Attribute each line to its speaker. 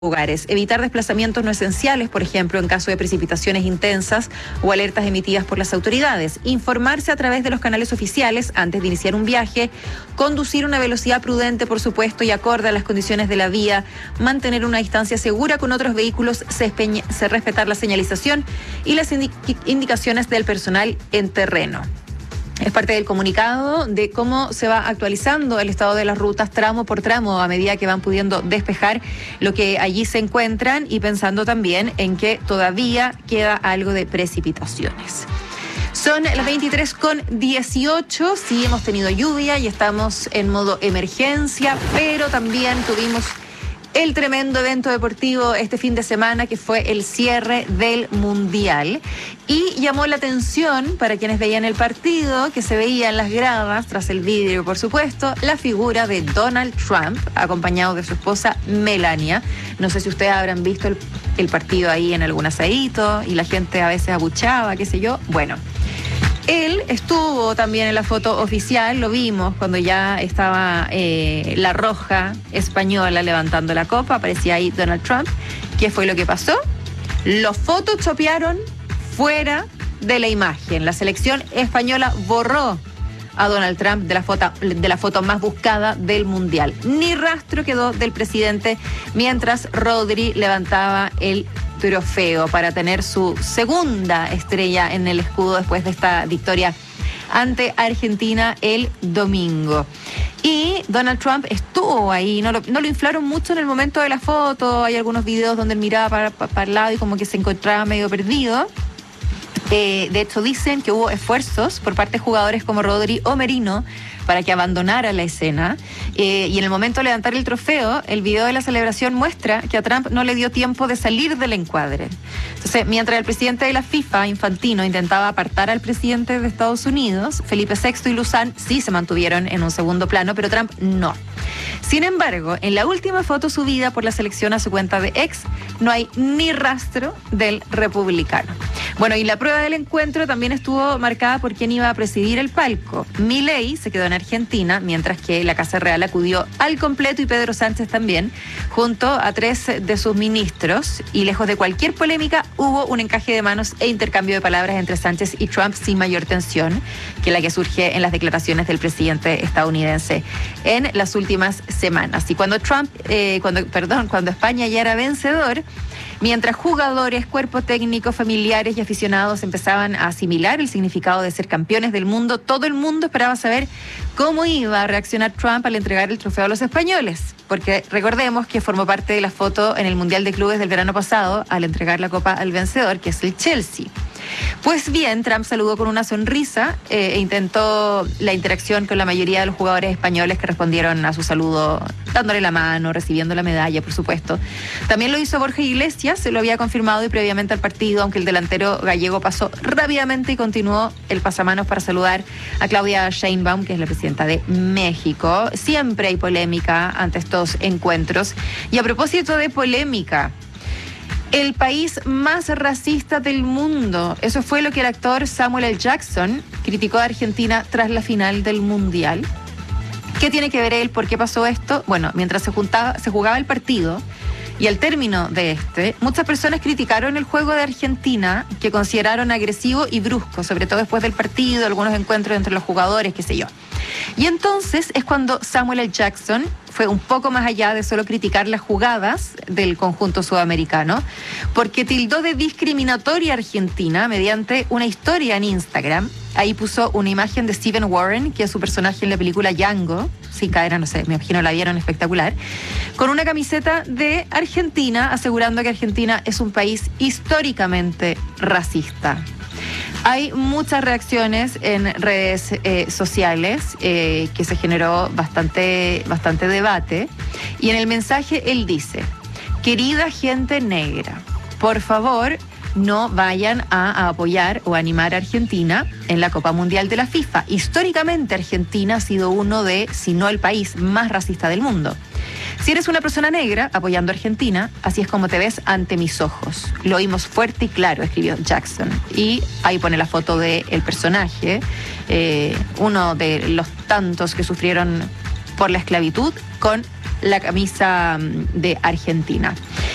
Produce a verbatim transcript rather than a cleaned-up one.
Speaker 1: lugares. Evitar desplazamientos no esenciales, por ejemplo, en caso de precipitaciones intensas o alertas emitidas por las autoridades. Informarse a través de los canales oficiales antes de iniciar un viaje. Conducir a una velocidad prudente, por supuesto, y acorde a las condiciones de la vía. Mantener una distancia segura con otros vehículos. Se, espeña, se respetar la señalización y las indi- indicaciones del personal en terreno. Es parte del comunicado de cómo se va actualizando el estado de las rutas tramo por tramo a medida que van pudiendo despejar lo que allí se encuentran y pensando también en que todavía queda algo de precipitaciones. Son las veintitrés con dieciocho, sí hemos tenido lluvia y estamos en modo emergencia, pero también tuvimos el tremendo evento deportivo este fin de semana que fue el cierre del Mundial y llamó la atención para quienes veían el partido que se veía en las gradas, tras el vidrio por supuesto, la figura de Donald Trump acompañado de su esposa Melania. No sé si ustedes habrán visto el, el partido ahí en algún asadito y la gente a veces abuchaba, qué sé yo. Bueno, él estuvo también en la foto oficial, lo vimos cuando ya estaba eh, la roja española levantando la copa, aparecía ahí Donald Trump. ¿Qué fue lo que pasó? Los photoshopearon fuera de la imagen. La selección española borró a Donald Trump de la foto, de la foto más buscada del Mundial. Ni rastro quedó del presidente mientras Rodri levantaba el trofeo para tener su segunda estrella en el escudo después de esta victoria ante Argentina el domingo. Y Donald Trump estuvo ahí, no lo, no lo inflaron mucho en el momento de la foto, hay algunos videos donde él miraba para, para, para el lado y como que se encontraba medio perdido. Eh, de hecho dicen que hubo esfuerzos por parte de jugadores como Rodri o Merino para que abandonara la escena eh, y en el momento de levantar el trofeo, el video de la celebración muestra que a Trump no le dio tiempo de salir del encuadre. Entonces, mientras el presidente de la FIFA, Infantino, intentaba apartar al presidente de Estados Unidos, Felipe sexto y Luzán sí se mantuvieron en un segundo plano, pero Trump no. Sin embargo, en la última foto subida por la selección a su cuenta de X, no hay ni rastro del republicano. Bueno, y la prueba del encuentro también estuvo marcada por quién iba a presidir el palco. Milei se quedó en Argentina, mientras que la Casa Real acudió al completo y Pedro Sánchez también, junto a tres de sus ministros. Y lejos de cualquier polémica, hubo un encaje de manos e intercambio de palabras entre Sánchez y Trump sin mayor tensión que la que surge en las declaraciones del presidente estadounidense en las últimas semanas. Y cuando Trump, eh, cuando, perdón, cuando España ya era vencedor, mientras jugadores, cuerpo técnico, familiares y aficionados empezaban a asimilar el significado de ser campeones del mundo, todo el mundo esperaba saber cómo iba a reaccionar Trump al entregar el trofeo a los españoles. Porque recordemos que formó parte de la foto en el Mundial de Clubes del verano pasado al entregar la copa al vencedor, que es el Chelsea. Pues bien, Trump saludó con una sonrisa eh, e intentó la interacción con la mayoría de los jugadores españoles que respondieron a su saludo, dándole la mano, recibiendo la medalla, por supuesto. También lo hizo Borja Iglesias, se lo había confirmado y previamente al partido, aunque el delantero gallego pasó rápidamente y continuó el pasamanos para saludar a Claudia Sheinbaum, que es la presidenta de México. Siempre hay polémica ante estos encuentros. Y a propósito de polémica, el país más racista del mundo. Eso fue lo que el actor Samuel L. Jackson criticó a Argentina tras la final del Mundial. ¿Qué tiene que ver él? ¿Por qué pasó esto? Bueno, mientras se, juntaba, se jugaba el partido y al término de este, muchas personas criticaron el juego de Argentina, que consideraron agresivo y brusco, sobre todo después del partido, algunos encuentros entre los jugadores, qué sé yo. Y entonces es cuando Samuel L. Jackson fue un poco más allá de solo criticar las jugadas del conjunto sudamericano, porque tildó de discriminatoria a Argentina mediante una historia en Instagram. Ahí puso una imagen de Stephen Warren, que es su personaje en la película Django, sin cadera, no sé, me imagino la vieron, espectacular, con una camiseta de Argentina, asegurando que Argentina es un país históricamente racista. Hay muchas reacciones en redes eh, sociales eh, que se generó bastante, bastante debate. Y en el mensaje él dice: querida gente negra, por favor no vayan a, a apoyar o animar a Argentina en la Copa Mundial de la FIFA. Históricamente Argentina ha sido uno de, si no el país más racista del mundo. Si eres una persona negra apoyando a Argentina, así es como te ves ante mis ojos. Lo oímos fuerte y claro, escribió Jackson. Y ahí pone la foto del personaje, eh, uno de los tantos que sufrieron por la esclavitud, con la camisa de Argentina.